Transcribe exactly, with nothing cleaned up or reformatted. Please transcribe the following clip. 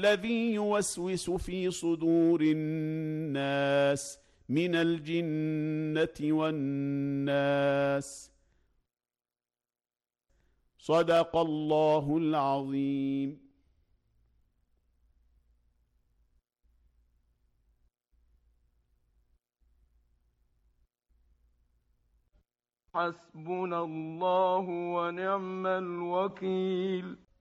الذي يوسوس في صدور الناس من الجنة والناس. صدق الله العظيم. حسبنا الله ونعم الوكيل.